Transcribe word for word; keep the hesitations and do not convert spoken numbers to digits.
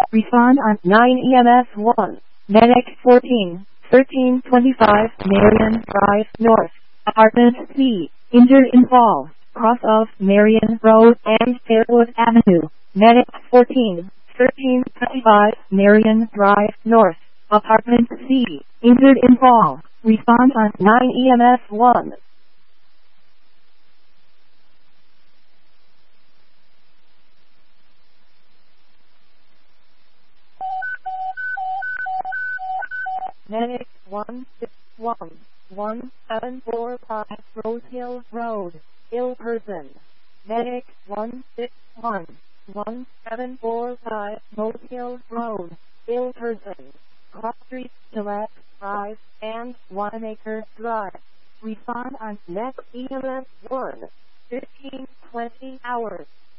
Respond on nine E M S one. Medic fourteen, thirteen twenty-five Marion Drive North. Apartment C. Injured in fall. Cross of Marion Road and Fairwood Avenue. Medic fourteen, thirteen twenty-five Marion Drive North. Apartment C. Injured in fall. Respond on nine E M S one. Medic one six one, one seven four five Rose Hill Road. Ill person. Medic one six one, one seven four five Rose Hill Road. Ill person. Cross Street, Gillette Drive, and One Acre Drive. Respond on next E M S one. fifteen twenty hours.